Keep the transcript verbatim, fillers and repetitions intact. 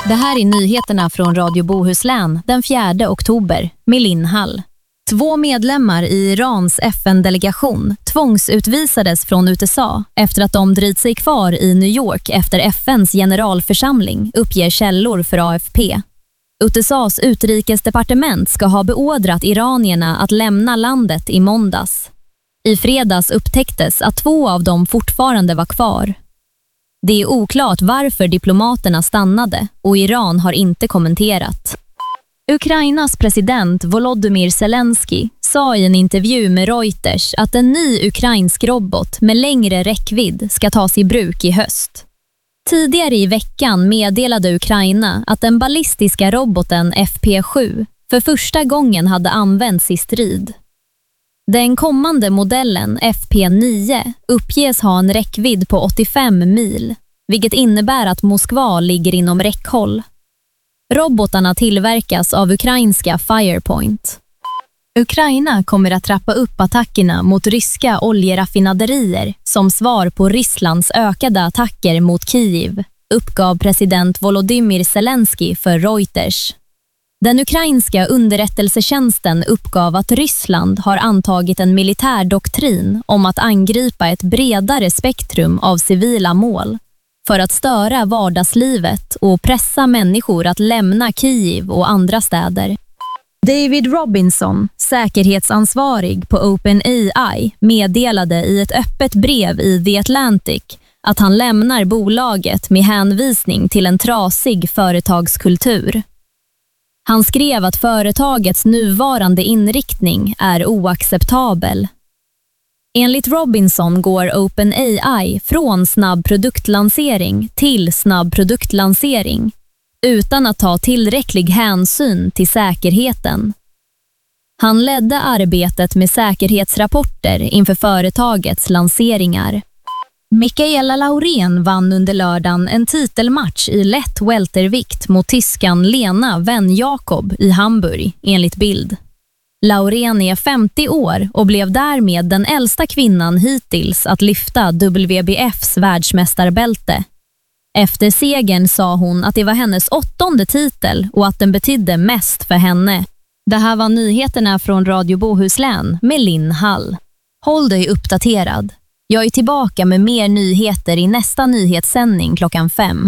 Det här är nyheterna från Radio Bohuslän den fjärde oktober med Linn Hall. Två medlemmar i Irans F N-delegation tvångsutvisades från U S A efter att de drivit sig kvar i New York efter F N:s generalförsamling, uppger källor för A F P. U S A:s utrikesdepartement ska ha beordrat iranierna att lämna landet i måndags. I fredags upptäcktes att två av dem fortfarande var kvar. Det är oklart varför diplomaterna stannade och Iran har inte kommenterat. Ukrainas president Volodymyr Zelensky sa i en intervju med Reuters att en ny ukrainsk robot med längre räckvidd ska tas i bruk i höst. Tidigare i veckan meddelade Ukraina att den ballistiska roboten F P sju för första gången hade använts i strid. Den kommande modellen F P nio uppges ha en räckvidd på åttiofem mil, vilket innebär att Moskva ligger inom räckhåll. Robotarna tillverkas av ukrainska Firepoint. Ukraina kommer att trappa upp attackerna mot ryska oljeraffinaderier som svar på Rysslands ökade attacker mot Kiev, uppgav president Volodymyr Zelensky för Reuters. Den ukrainska underrättelsetjänsten uppgav att Ryssland har antagit en militär doktrin om att angripa ett bredare spektrum av civila mål för att störa vardagslivet och pressa människor att lämna Kiev och andra städer. David Robinson, säkerhetsansvarig på OpenAI, meddelade i ett öppet brev i The Atlantic att han lämnar bolaget med hänvisning till en trasig företagskultur. Han skrev att företagets nuvarande inriktning är oacceptabel. Enligt Robinson går OpenAI från snabb produktlansering till snabb produktlansering utan att ta tillräcklig hänsyn till säkerheten. Han ledde arbetet med säkerhetsrapporter inför företagets lanseringar. Mikaela Laurén vann under lördagen en titelmatch i lätt weltervikt mot tyskan Lena Wenn Jakob i Hamburg, enligt Bild. Laurén är femtio år och blev därmed den äldsta kvinnan hittills att lyfta W B F:s världsmästarbälte. Efter segern sa hon att det var hennes åttonde titel och att den betydde mest för henne. Det här var nyheterna från Radio Bohuslän med Linn Hall. Håll dig uppdaterad. Jag är tillbaka med mer nyheter i nästa nyhetssändning klockan fem.